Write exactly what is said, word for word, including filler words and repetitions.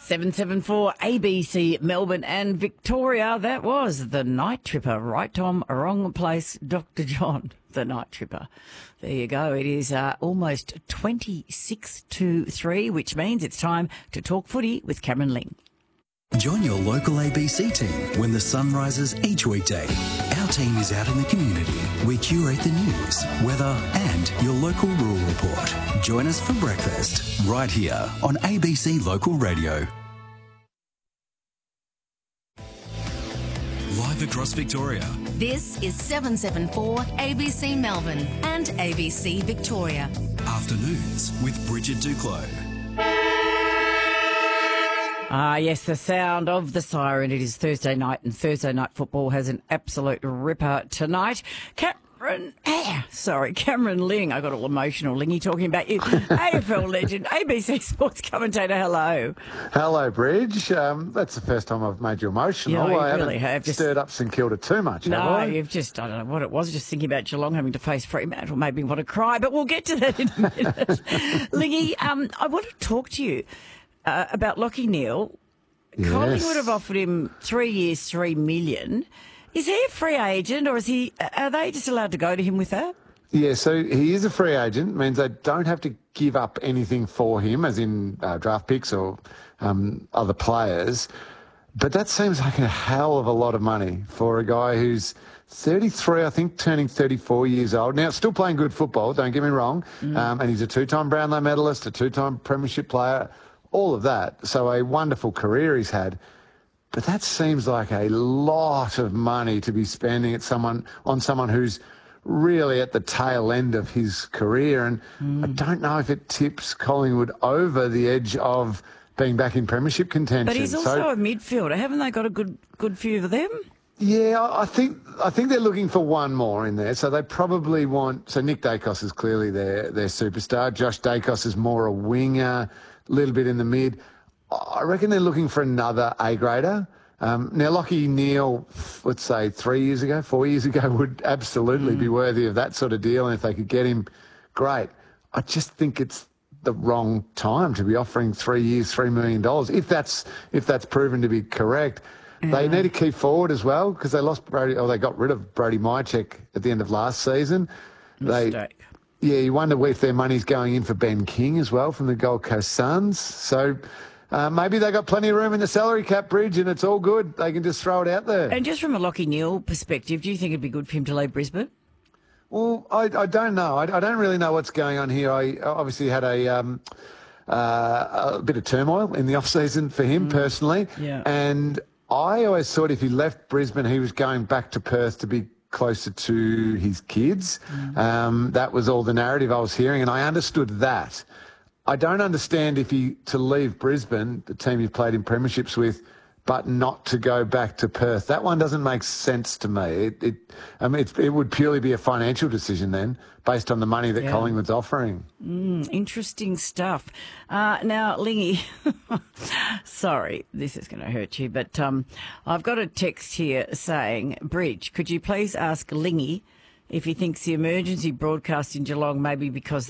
seven seven four A B C Melbourne and Victoria. That was the Night Tripper. Right Tom, wrong place, Doctor John, the Night Tripper. There you go. It is uh, almost twenty-six to three, which means it's time to talk footy with Cameron Ling. Join your local A B C team when the sun rises each weekday. Our team is out in the community. We curate the news, weather and your local rural report. Join us for breakfast right here on A B C Local Radio. Live across Victoria. This is seven seven four A B C Melbourne and A B C Victoria. Afternoons with Bridget Duclos. Ah, yes, the sound of the siren. It is Thursday night, and Thursday night football has an absolute ripper tonight. Cameron, ah, sorry, Cameron Ling. I got all emotional. Lingy talking about you. A F L legend, A B C Sports commentator. Hello. Hello, Bridge. Um, that's the first time I've made you emotional. Yeah, you I really haven't have. Just, stirred up St Kilda too much, no, have I? you've just, I don't know what it was, just thinking about Geelong having to face Fremantle made me want to cry, but we'll get to that in a minute. Lingy, um, I want to talk to you Uh, about Lachie Neale. Yes. Collingwood have offered him three years, three million. Is he a free agent, or is he? Are they just allowed to go to him with that? Yeah, so he is a free agent. Means they don't have to give up anything for him, as in uh, draft picks or um, other players. But that seems like a hell of a lot of money for a guy who's thirty-three, I think, turning thirty-four years old. Now, still playing good football, don't get me wrong. Mm. Um, and he's a two-time Brownlow medalist, a two-time premiership player. All of that. So a wonderful career he's had. But that seems like a lot of money to be spending at someone on someone who's really at the tail end of his career. And mm. I don't know if it tips Collingwood over the edge of being back in premiership contention. But he's also so, a midfielder. Haven't they got a good good few of them? Yeah, I think I think they're looking for one more in there. So they probably want... So Nick Dacos is clearly their, their superstar. Josh Dacos is more a winger, a little bit in the mid. I reckon they're looking for another A-grader. Um, now, Lachie Neale, let's say three years ago, four years ago, would absolutely mm. be worthy of that sort of deal. And if they could get him, great. I just think it's the wrong time to be offering three years, three million dollars, if that's if that's proven to be correct. Yeah. They need to keep forward as well, because they lost Brody, or they got rid of Brody Mychek at the end of last season. Mistake. They, yeah, you wonder if their money's going in for Ben King as well from the Gold Coast Suns. So uh, maybe they got plenty of room in the salary cap, Bridge, and it's all good. They can just throw it out there. And just from a Lachie Neale perspective, do you think it'd be good for him to leave Brisbane? Well, I, I don't know. I, I don't really know what's going on here. I obviously had a um, uh, a bit of turmoil in the off-season for him mm. personally. Yeah. And I always thought if he left Brisbane, he was going back to Perth to be closer to his kids. Mm. Um, that was all the narrative I was hearing, and I understood that. I don't understand if he to leave Brisbane, the team you've played in premierships with, but not to go back to Perth. That one doesn't make sense to me. It, it I mean, it, it would purely be a financial decision then, based on the money that yeah. Collingwood's offering. Mm, interesting stuff. Uh, now, Lingy, sorry, this is going to hurt you, but um, I've got a text here saying, Bridge, could you please ask Lingy if he thinks the emergency broadcast in Geelong may be because